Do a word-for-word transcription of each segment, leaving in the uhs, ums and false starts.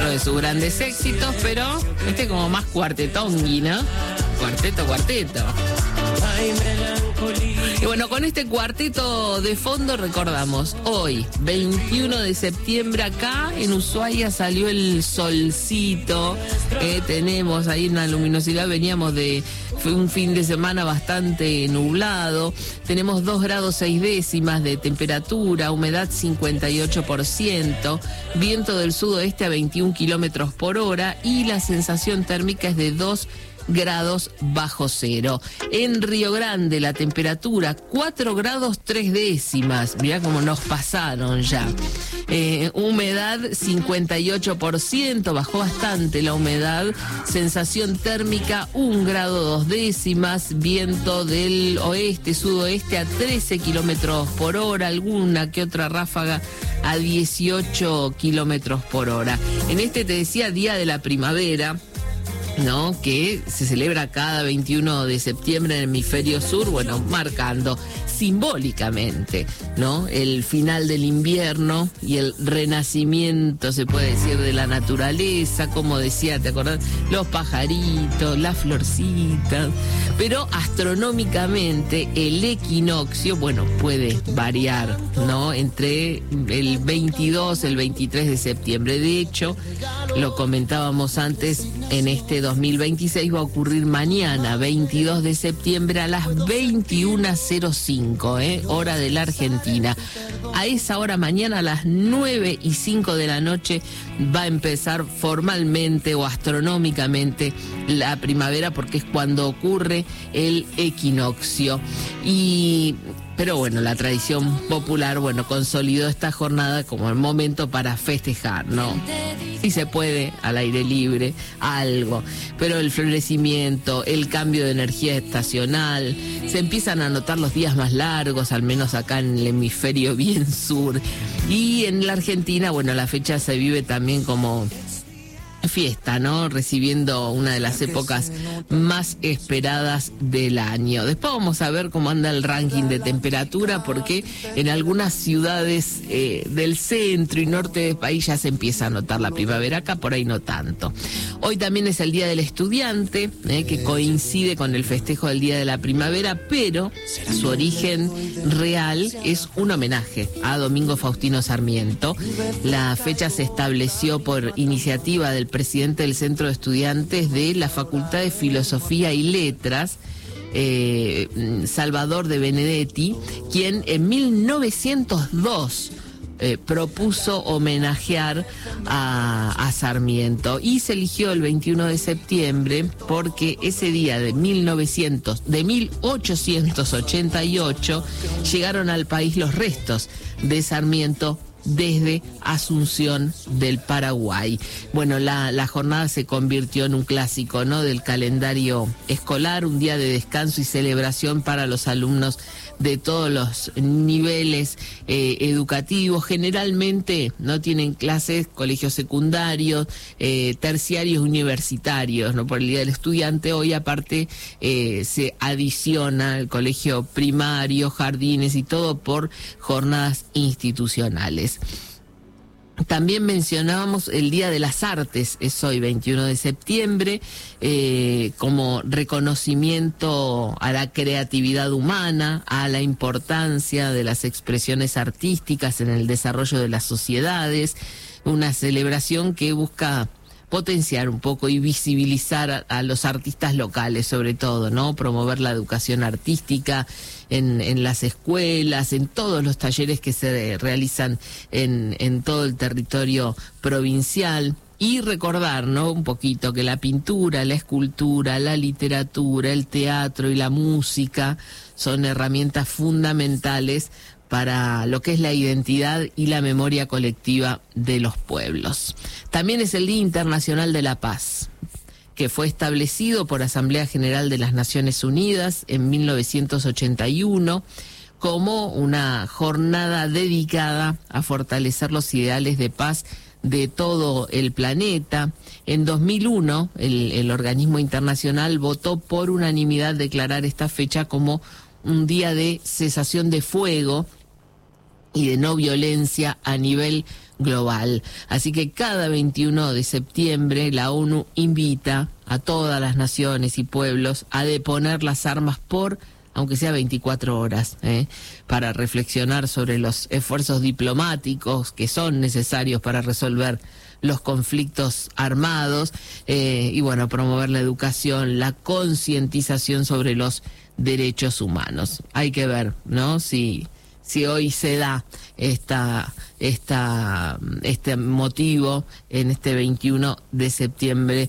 de sus grandes éxitos, pero este como más cuartetongui, ¿no? Cuarteto, cuarteto. Y bueno, con este cuarteto de fondo recordamos, hoy, veintiuno de septiembre, acá en Ushuaia salió el solcito, eh, tenemos ahí una luminosidad, veníamos de fue un fin de semana bastante nublado, tenemos dos grados seis décimas de temperatura, humedad cincuenta y ocho por ciento, viento del sudoeste a veintiún kilómetros por hora y la sensación térmica es de dos grados bajo cero. En Río Grande la temperatura cuatro grados tres décimas, mirá cómo nos pasaron ya. Eh, humedad cincuenta y ocho por ciento, bajó bastante la humedad, sensación térmica un grado dos décimas, viento del oeste, sudoeste a trece kilómetros por hora, alguna que otra ráfaga a dieciocho kilómetros por hora. En este te decía día de la primavera, ¿no? Que se celebra cada veintiuno de septiembre en el hemisferio sur, bueno, marcando simbólicamente, ¿no? El final del invierno y el renacimiento, se puede decir, de la naturaleza, como decía, ¿te acordás? Los pajaritos, las florcitas, pero astronómicamente el equinoccio, bueno, puede variar, ¿no? Entre el veintidós, el veintitrés de septiembre. De hecho, lo comentábamos antes, en este dos mil veintiséis va a ocurrir mañana, veintidós de septiembre a las veintiuna cero cinco, ¿eh? Hora de la Argentina. A esa hora mañana a las nueve y cinco de la noche va a empezar formalmente o astronómicamente la primavera, porque es cuando ocurre el equinoccio. Y pero bueno, la tradición popular, bueno, consolidó esta jornada como el momento para festejar, ¿no? Si se puede, al aire libre, algo. Pero el florecimiento, el cambio de energía estacional, se empiezan a notar los días más largos, al menos acá en el hemisferio bien sur. Y en la Argentina, bueno, la fecha se vive también como fiesta, ¿no? Recibiendo una de las épocas más esperadas del año. Después vamos a ver cómo anda el ranking de temperatura, porque en algunas ciudades eh, del centro y norte del país ya se empieza a notar la primavera, acá por ahí no tanto. Hoy también es el Día del Estudiante, eh, que coincide con el festejo del Día de la Primavera, pero su origen real es un homenaje a Domingo Faustino Sarmiento. La fecha se estableció por iniciativa del presidente del Centro de Estudiantes de la Facultad de Filosofía y Letras, eh, Salvador de Benedetti, quien en mil novecientos dos eh, propuso homenajear a, a Sarmiento, y se eligió el veintiuno de septiembre porque ese día de mil novecientos, de mil ochocientos ochenta y ocho llegaron al país los restos de Sarmiento desde Asunción del Paraguay. Bueno, la, la jornada se convirtió en un clásico, ¿no?, del calendario escolar, un día de descanso y celebración para los alumnos de todos los niveles eh, educativos. Generalmente no tienen clases colegios secundarios, eh, terciarios, universitarios, ¿no? Por el Día del Estudiante hoy aparte eh, se adiciona el colegio primario, jardines y todo por jornadas institucionales. También mencionábamos el Día de las Artes, es hoy veintiuno de septiembre, eh, como reconocimiento a la creatividad humana, a la importancia de las expresiones artísticas en el desarrollo de las sociedades, una celebración que busca potenciar un poco y visibilizar a, a los artistas locales, sobre todo, ¿no? Promover la educación artística en, en las escuelas, en todos los talleres que se realizan en, en todo el territorio provincial. Y recordar, ¿no?, un poquito que la pintura, la escultura, la literatura, el teatro y la música son herramientas fundamentales para lo que es la identidad y la memoria colectiva de los pueblos. También es el Día Internacional de la Paz, que fue establecido por Asamblea General de las Naciones Unidas en mil novecientos ochenta y uno como una jornada dedicada a fortalecer los ideales de paz de todo el planeta. En dos mil uno, el, el organismo internacional votó por unanimidad declarar esta fecha como un día de cesación de fuego y de no violencia a nivel global. Así que cada veintiuno de septiembre la ONU invita a todas las naciones y pueblos a deponer las armas por, aunque sea veinticuatro horas, ¿eh? para reflexionar sobre los esfuerzos diplomáticos que son necesarios para resolver los conflictos armados eh, y bueno, promover la educación, la concientización sobre los derechos humanos. Hay que ver, ¿no? Si, si hoy se da esta, esta, este motivo en este veintiuno de septiembre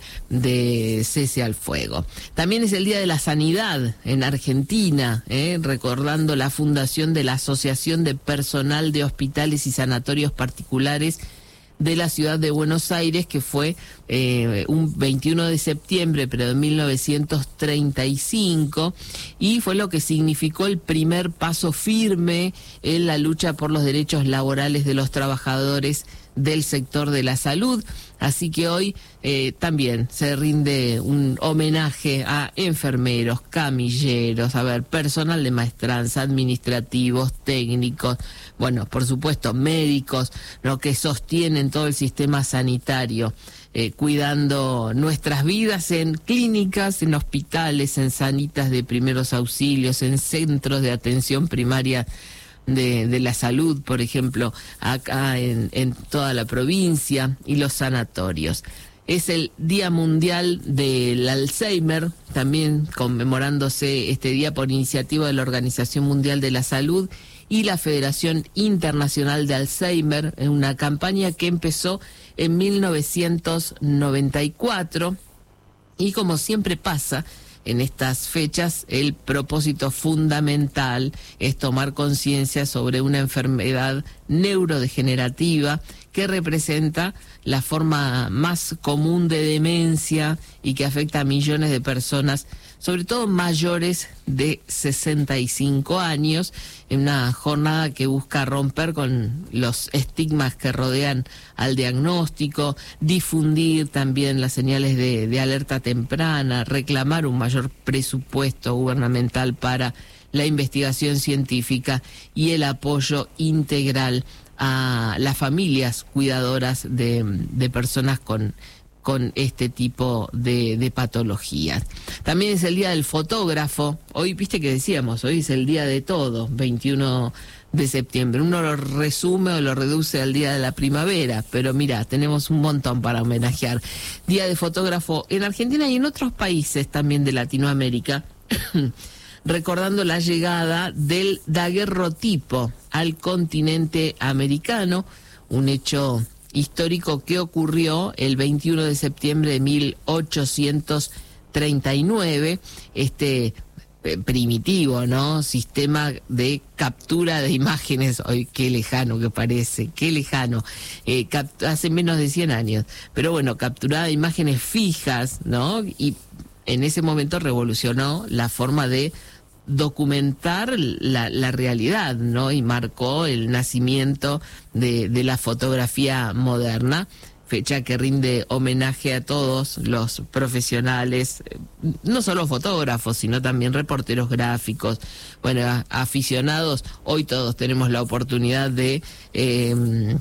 de cese al fuego. También es el Día de la Sanidad en Argentina, ¿eh? recordando la fundación de la Asociación de Personal de Hospitales y Sanatorios Particulares de la ciudad de Buenos Aires, que fue eh, un veintiuno de septiembre, pero de mil novecientos treinta y cinco, y fue lo que significó el primer paso firme en la lucha por los derechos laborales de los trabajadores del sector de la salud. Así que hoy eh, también se rinde un homenaje a enfermeros, camilleros, a ver, personal de maestranza, administrativos, técnicos, bueno, por supuesto, médicos, lo que sostienen todo el sistema sanitario, eh, cuidando nuestras vidas en clínicas, en hospitales, en sanitas de primeros auxilios, en centros de atención primaria De, de la salud, por ejemplo, acá en, en toda la provincia, y los sanatorios. Es el Día Mundial del Alzheimer, también conmemorándose este día por iniciativa de la Organización Mundial de la Salud y la Federación Internacional de Alzheimer, en una campaña que empezó en mil novecientos noventa y cuatro, y como siempre pasa en estas fechas, el propósito fundamental es tomar conciencia sobre una enfermedad neurodegenerativa que representa la forma más común de demencia y que afecta a millones de personas, sobre todo mayores de sesenta y cinco años, en una jornada que busca romper con los estigmas que rodean al diagnóstico, difundir también las señales de, de alerta temprana, reclamar un mayor presupuesto gubernamental para la investigación científica y el apoyo integral a las familias cuidadoras de, de personas con con este tipo de, de patologías. También es el Día del Fotógrafo. Hoy, viste que decíamos, hoy es el día de todo, veintiuno de septiembre. Uno lo resume o lo reduce al Día de la Primavera, pero mira, tenemos un montón para homenajear. Día de Fotógrafo en Argentina y en otros países también de Latinoamérica, recordando la llegada del daguerrotipo al continente americano, un hecho histórico que ocurrió el veintiuno de septiembre de mil ochocientos treinta y nueve, este eh, primitivo, ¿no? Sistema de captura de imágenes, hoy qué lejano que parece, qué lejano, eh, hace menos de cien años, pero bueno, capturada de imágenes fijas, ¿no? Y en ese momento revolucionó la forma de documentar la, la realidad, ¿no? Y marcó el nacimiento de, de la fotografía moderna, fecha que rinde homenaje a todos los profesionales, no solo fotógrafos, sino también reporteros gráficos, bueno, a, aficionados. Hoy todos tenemos la oportunidad de eh,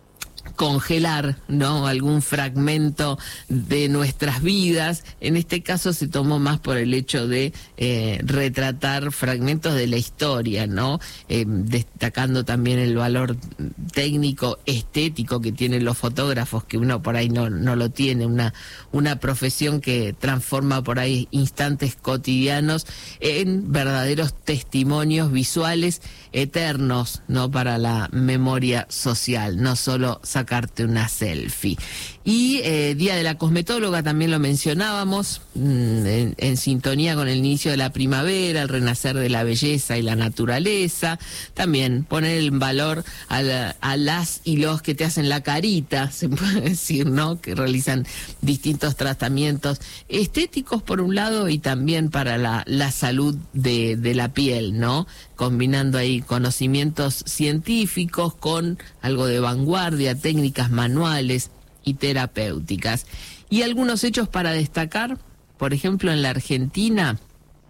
congelar, ¿no? Algún fragmento de nuestras vidas. En este caso se tomó más por el hecho de eh, retratar fragmentos de la historia, ¿no? Eh, destacando también el valor técnico, estético que tienen los fotógrafos, que uno por ahí no, no lo tiene, una, una profesión que transforma por ahí instantes cotidianos en verdaderos testimonios visuales eternos, ¿no? Para la memoria social, no solo sacarte una selfie. Y eh, Día de la Cosmetóloga también lo mencionábamos, mmm, en, en sintonía con el inicio de la primavera, el renacer de la belleza y la naturaleza. También poner en valor a, la, a las y los que te hacen la carita, se puede decir, ¿no? Que realizan distintos tratamientos estéticos por un lado y también para la, la salud de, de la piel, ¿no? Combinando ahí conocimientos científicos con algo de vanguardia, técnicas manuales y terapéuticas. Y algunos hechos para destacar, por ejemplo, en la Argentina,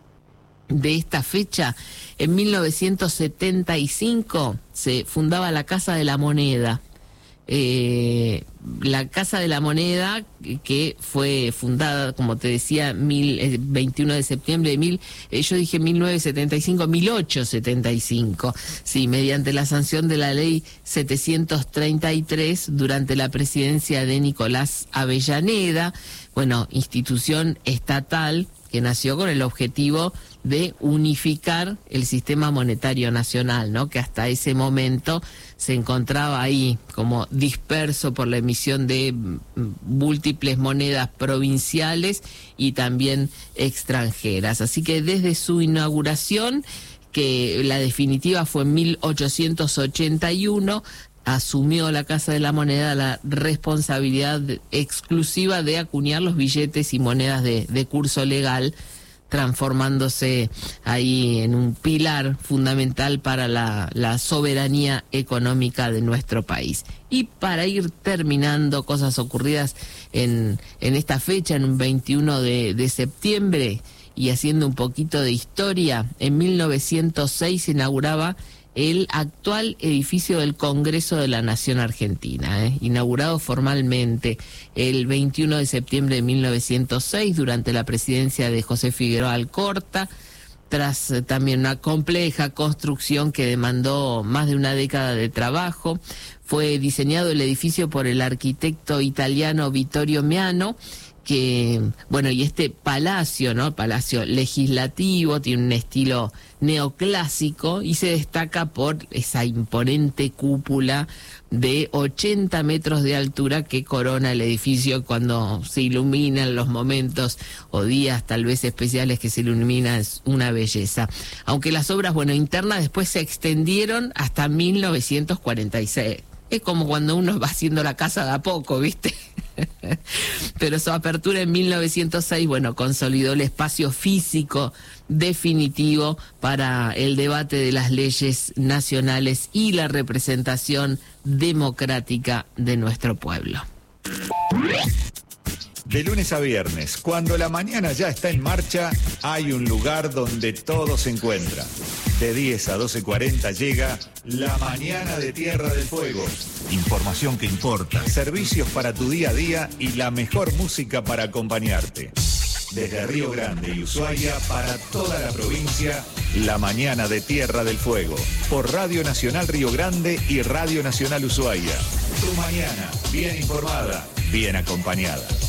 de esta fecha, en mil novecientos setenta y cinco se fundaba la Casa de la Moneda, eh, la Casa de la Moneda, que fue fundada, como te decía, mil, eh, veintiuno de septiembre de mil, eh, yo dije mil novecientos setenta y cinco, mil ochocientos setenta y cinco, sí, mediante la sanción de la ley setecientos treinta y tres durante la presidencia de Nicolás Avellaneda, bueno, institución estatal que nació con el objetivo de unificar el sistema monetario nacional, ¿no? Que hasta ese momento se encontraba ahí como disperso por la emisión de múltiples monedas provinciales y también extranjeras. Así que desde su inauguración, que la definitiva fue en mil ochocientos ochenta y uno, asumió la Casa de la Moneda la responsabilidad exclusiva de acuñar los billetes y monedas de, de curso legal, transformándose ahí en un pilar fundamental para la, la soberanía económica de nuestro país. Y para ir terminando, cosas ocurridas en, en esta fecha, en un veintiuno de septiembre, y haciendo un poquito de historia, en mil novecientos seis se inauguraba el actual edificio del Congreso de la Nación Argentina, ¿eh? inaugurado formalmente el veintiuno de septiembre de mil novecientos seis durante la presidencia de José Figueroa Alcorta, tras eh, también una compleja construcción que demandó más de una década de trabajo. Fue diseñado el edificio por el arquitecto italiano Vittorio Meano, que, bueno, y este palacio, ¿no? Palacio legislativo, tiene un estilo neoclásico y se destaca por esa imponente cúpula de ochenta metros de altura que corona el edificio cuando se iluminan los momentos o días tal vez especiales que se ilumina, es una belleza. Aunque las obras, bueno, internas después se extendieron hasta mil novecientos cuarenta y seis. Es como cuando uno va haciendo la casa de a poco, ¿viste? Pero su apertura en mil novecientos seis, bueno, consolidó el espacio físico definitivo para el debate de las leyes nacionales y la representación democrática de nuestro pueblo. De lunes a viernes, cuando la mañana ya está en marcha, hay un lugar donde todo se encuentra. De diez a doce cuarenta llega La Mañana de Tierra del Fuego. Información que importa, servicios para tu día a día y la mejor música para acompañarte. Desde Río Grande y Ushuaia para toda la provincia, La Mañana de Tierra del Fuego. Por Radio Nacional Río Grande y Radio Nacional Ushuaia. Tu mañana, bien informada, bien acompañada.